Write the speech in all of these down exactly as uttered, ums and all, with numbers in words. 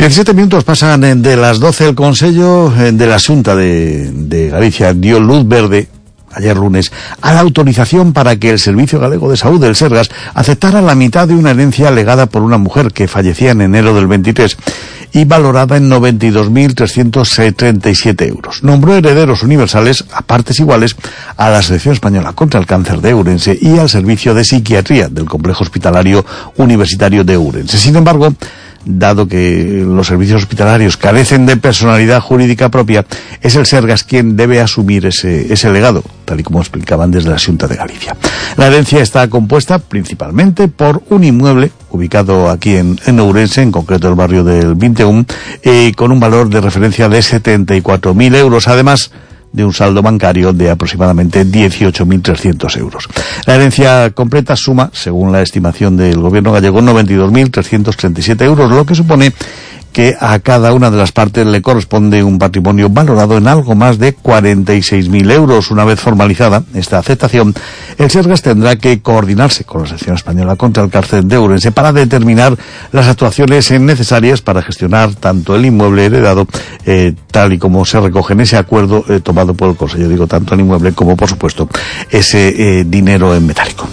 diecisiete minutos pasan de las doce. El Consello de la Xunta de, de Galicia dio luz verde ayer lunes a la autorización para que el Servicio Galego de Saúde, el Sergas, aceptara la mitad de una herencia legada por una mujer que fallecía en enero del veintitrés y valorada en noventa y dos mil trescientos treinta y siete euros. Nombró herederos universales a partes iguales a la Asociación Española contra el Cáncer de Ourense y al Servicio de Psiquiatría del Complejo Hospitalario Universitario de Ourense. Sin embargo, dado que los servicios hospitalarios carecen de personalidad jurídica propia, es el Sergas quien debe asumir ese, ese legado, tal y como explicaban desde la Xunta de Galicia. La herencia está compuesta principalmente por un inmueble ubicado aquí en, en Ourense, en concreto el barrio del veintiuno, eh, con un valor de referencia de setenta y cuatro mil euros, además de un saldo bancario de aproximadamente dieciocho mil trescientos euros. La herencia completa suma, según la estimación del gobierno gallego, noventa y dos mil trescientos treinta y siete euros, lo que supone que a cada una de las partes le corresponde un patrimonio valorado en algo más de cuarenta y seis mil euros. Una vez formalizada esta aceptación, el Sergas tendrá que coordinarse con la Asociación Española contra el Cáncer de Ourense para determinar las actuaciones necesarias para gestionar tanto el inmueble heredado, eh, tal y como se recoge en ese acuerdo eh, tomado por el Consejo. Digo, tanto el inmueble como, por supuesto, ese eh, dinero en metálico.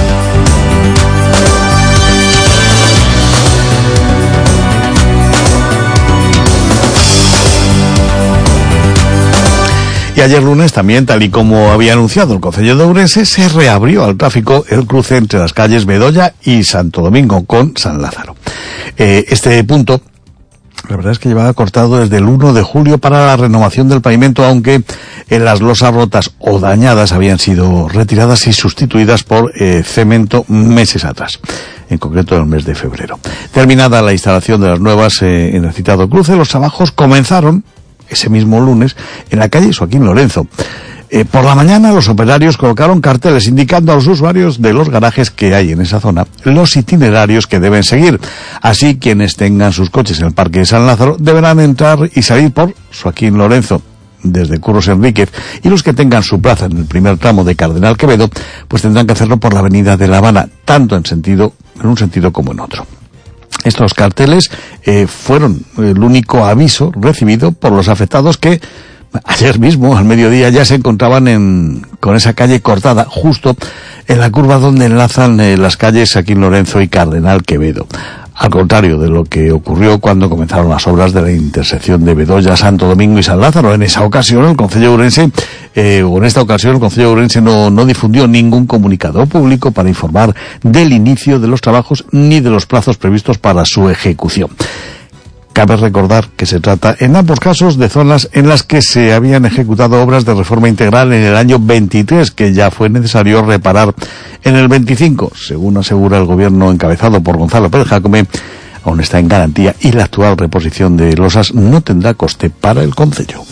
Y ayer lunes también, tal y como había anunciado el Concello de Ourense, se reabrió al tráfico el cruce entre las calles Bedoya y Santo Domingo con San Lázaro. Eh, este punto, la verdad es que llevaba cortado desde el uno de julio para la renovación del pavimento, aunque en las losas rotas o dañadas habían sido retiradas y sustituidas por eh, cemento meses atrás, en concreto en el mes de febrero. Terminada la instalación de las nuevas eh, en el citado cruce, los trabajos comenzaron ese mismo lunes en la calle Joaquín Lorenzo. Eh, por la mañana los operarios colocaron carteles indicando a los usuarios de los garajes que hay en esa zona los itinerarios que deben seguir. Así, quienes tengan sus coches en el Parque de San Lázaro deberán entrar y salir por Joaquín Lorenzo desde Curros Enríquez, y los que tengan su plaza en el primer tramo de Cardenal Quevedo pues tendrán que hacerlo por la avenida de La Habana, tanto en sentido en un sentido como en otro. Estos carteles eh, fueron el único aviso recibido por los afectados que ayer mismo, al mediodía, ya se encontraban en, con esa calle cortada, justo en la curva donde enlazan eh, las calles Joaquín Lorenzo y Cardenal Quevedo. Al contrario de lo que ocurrió cuando comenzaron las obras de la intersección de Bedoya, Santo Domingo y San Lázaro. En esa ocasión, el Concello de Ourense, eh, o en esta ocasión, el Concello de Ourense no, no difundió ningún comunicado público para informar del inicio de los trabajos ni de los plazos previstos para su ejecución. Cabe recordar que se trata, en ambos casos, de zonas en las que se habían ejecutado obras de reforma integral en el año veintitrés, que ya fue necesario reparar en el veinticinco. Según asegura el gobierno encabezado por Gonzalo Pérez Jácome, aún está en garantía y la actual reposición de losas no tendrá coste para el concello.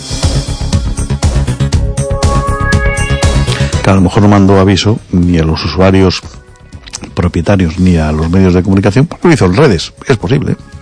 Que a lo mejor no mandó aviso ni a los usuarios propietarios ni a los medios de comunicación, porque lo hizo en redes. Es posible, ¿eh?